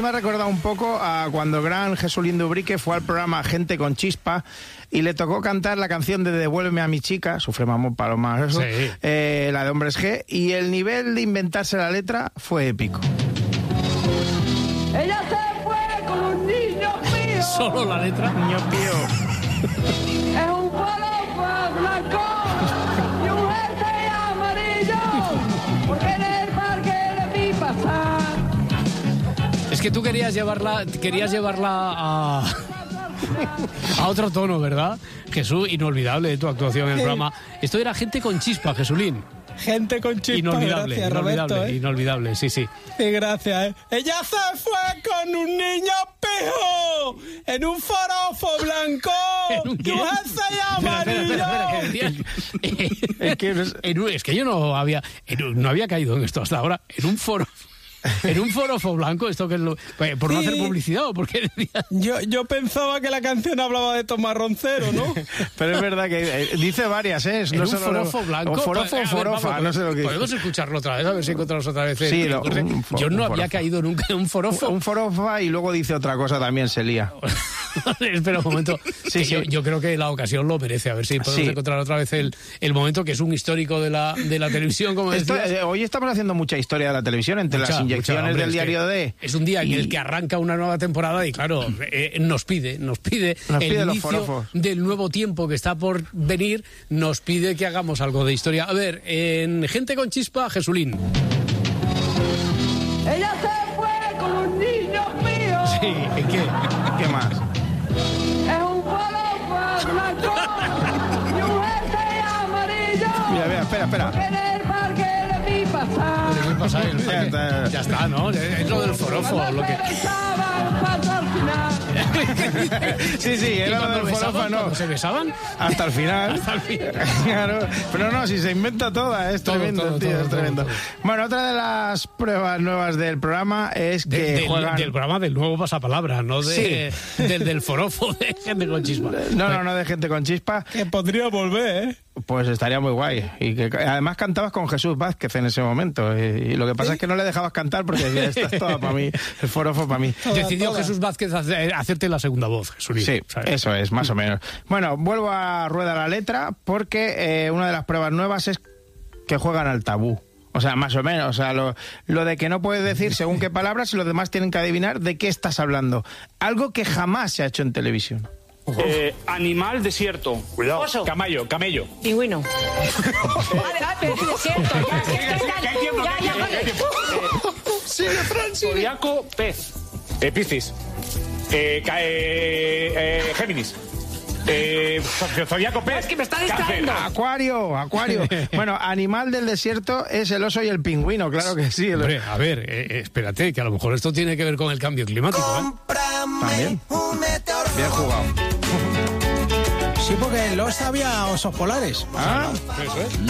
Me ha recordado un poco a cuando el gran Jesulín Dubrique fue al programa Gente con Chispa y le tocó cantar la canción de Devuélveme a mi chica, Sufre Mamón Paloma, eso, sí. La de Hombres G, y el nivel de inventarse la letra fue épico. Ella se fue con un niño mío. Solo la letra. Niño pío. Es un falopa blanco y un jersey amarillo. Porque en el parque le vi pasar. Es que tú querías llevarla a otro tono, ¿verdad? Jesús, inolvidable tu actuación en el programa. Esto era Gente con Chispa, Jesulín. Gente con chispa. Inolvidable, gracias, inolvidable, Roberto, inolvidable, sí. Sí, gracias, Ella se fue con un niño pijo en un forofo blanco. ¿En un qué? Y un jersey amarillo. Espera, es que yo no había caído en esto hasta ahora. En un forofo blanco, esto que es lo, por no hacer publicidad o porque decía... Yo pensaba que la canción hablaba de Tomás Roncero, ¿no? Pero es verdad que dice varias, ¿eh? En no un solo forofo blanco. O forofo o forofa, vamos, no sé lo que podemos escucharlo otra vez, a ver si encontramos otra vez. Sí, yo no había caído nunca en un forofo. Un forofa y luego dice otra cosa también, se lía. Espera un momento. Sí. Yo creo que la ocasión lo merece. A ver si podemos encontrar otra vez el momento que es un histórico de la televisión, como decías. Hoy estamos haciendo mucha historia de la televisión entre las inyecciones del diario D. Es un día en el que arranca una nueva temporada y claro, nos pide el inicio del nuevo tiempo que está por venir, nos pide que hagamos algo de historia. A ver, en Gente con Chispa, Jesulín. Ella se fue con un niño mío. Sí, ¿en qué? ¿Qué más? Es un falopa blanco y un jersey amarillo. Mira, espera. Porque en el parque le vi pasar. ¿Qué pasa? Ya está, ¿no? Es lo del forofo. Lo que... Sí, era lo del forofo, ¿no? ¿Se besaban? Hasta el final. Claro. Pero no, si se inventa toda, es tremendo, tío, es tremendo. Bueno, otra de las pruebas nuevas del programa es que juegan... Del programa del nuevo pasapalabra, no del forofo de Gente con Chispa. No, de Gente con Chispa. Que podría volver, ¿eh? Pues estaría muy guay. Y que además cantabas con Jesús Vázquez en ese momento. Y lo que pasa es que no le dejabas cantar porque decía, esta es toda para mí, el forofo para mí. Decidió Jesús Vázquez hacerte la segunda voz, Jesús. Sí, ¿sabes? Eso es, más o menos. Bueno, vuelvo a rueda la letra porque una de las pruebas nuevas es que juegan al tabú. O sea, más o menos, o sea, lo de que no puedes decir según qué palabras y los demás tienen que adivinar de qué estás hablando. Algo que jamás se ha hecho en televisión. Animal desierto. Cuidado. Oso. Camello. Pingüino. Vale, desierto. Zodiaco, pez. Piscis. Géminis. Zodiaco pez. Es que me está distrayendo. Acuario. Bueno, animal del desierto es el oso y el pingüino, claro que sí. Hombre, a ver, espérate, que a lo mejor esto tiene que ver con el cambio climático, También. Bien jugado. Sí, porque en Lost había osos polares. Eso es.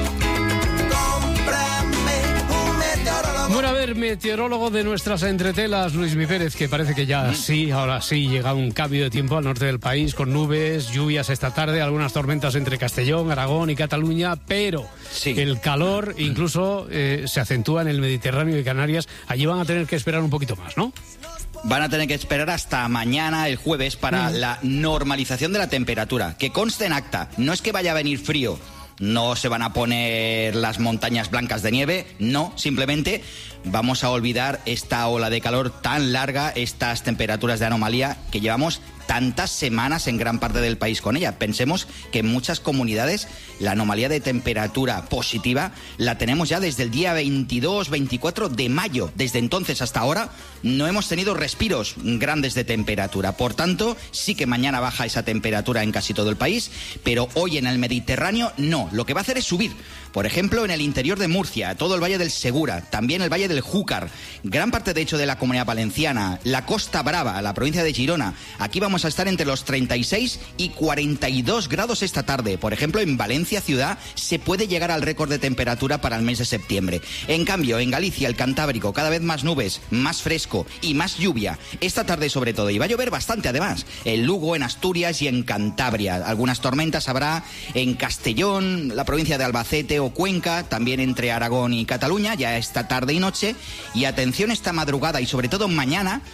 Bueno, a ver, meteorólogo de nuestras entretelas, Luis Mi Pérez, que parece que ya ahora sí llega un cambio de tiempo al norte del país, con nubes, lluvias esta tarde, algunas tormentas entre Castellón, Aragón y Cataluña, pero el calor incluso se acentúa en el Mediterráneo y Canarias. Allí van a tener que esperar un poquito más, ¿no? Van a tener que esperar hasta mañana, el jueves, para la normalización de la temperatura. Que conste en acta, no es que vaya a venir frío, no se van a poner las montañas blancas de nieve, no, simplemente vamos a olvidar esta ola de calor tan larga, estas temperaturas de anomalía que llevamos tantas semanas en gran parte del país con ella. Pensemos que en muchas comunidades la anomalía de temperatura positiva la tenemos ya desde el día 22-24 de mayo. Desde entonces hasta ahora no hemos tenido respiros grandes de temperatura. Por tanto, sí que mañana baja esa temperatura en casi todo el país, pero hoy en el Mediterráneo no. Lo que va a hacer es subir. Por ejemplo, en el interior de Murcia, todo el Valle del Segura, también el Valle del Júcar, gran parte de hecho de la Comunidad Valenciana, la Costa Brava, la provincia de Girona. Aquí vamos a estar entre los 36 y 42 grados esta tarde. Por ejemplo, en Valencia ciudad se puede llegar al récord de temperatura para el mes de septiembre. En cambio, en Galicia, el Cantábrico, cada vez más nubes, más fresco y más lluvia. Esta tarde sobre todo, y va a llover bastante además, en Lugo, en Asturias y en Cantabria. Algunas tormentas habrá en Castellón, la provincia de Albacete o Cuenca, también entre Aragón y Cataluña, ya esta tarde y noche. Y atención esta madrugada y sobre todo mañana,